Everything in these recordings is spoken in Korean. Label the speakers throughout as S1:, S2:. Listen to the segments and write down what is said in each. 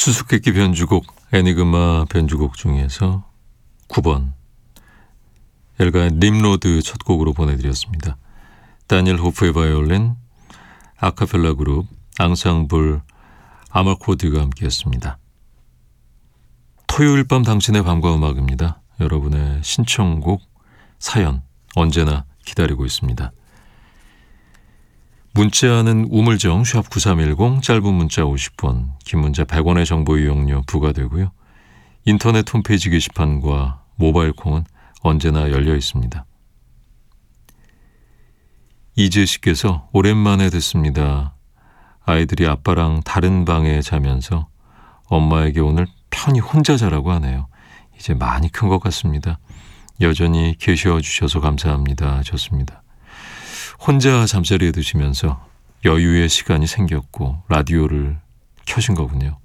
S1: 수수께끼 변주곡, 애니그마 변주곡 중에서 9번 엘가의 림로드 첫 곡으로 보내드렸습니다. 다니엘 호프의 바이올린, 아카펠라 그룹 앙상블 아마코드가 함께했습니다. 토요일 밤 당신의 밤과 음악입니다. 여러분의 신청곡, 사연 언제나 기다리고 있습니다. 문자는 우물정 샵 9310, 짧은 문자 50원, 긴 문자 100원의 정보 이용료 부과되고요. 인터넷 홈페이지 게시판과 모바일 콩은 언제나 열려 있습니다. 이재 씨께서 오랜만에 듣습니다. 아이들이 아빠랑 다른 방에 자면서 엄마에게 오늘 편히 혼자 자라고 하네요. 이제 많이 큰 것 같습니다. 여전히 계셔 주셔서 감사합니다. 좋습니다. 혼자 잠자리에 드시면서 여유의 시간이 생겼고 라디오를 켜신 거군요.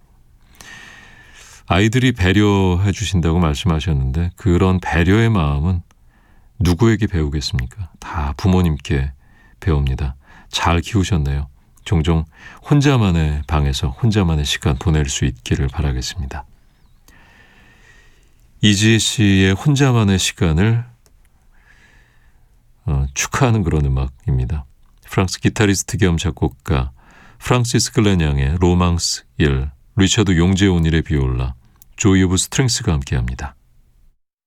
S1: 아이들이 배려해 주신다고 말씀하셨는데 그런 배려의 마음은 누구에게 배우겠습니까? 다 부모님께 배웁니다. 잘 키우셨네요. 종종 혼자만의 방에서 혼자만의 시간 보낼 수 있기를 바라겠습니다. 이지혜 씨의 혼자만의 시간을 축하하는 그런 음악입니다. 프랑스 기타리스트 겸 작곡가 프랑시스 글렌양의 로망스 1, 리처드 용재 오닐의 비올라, 조이 오브 스트링스가 함께합니다.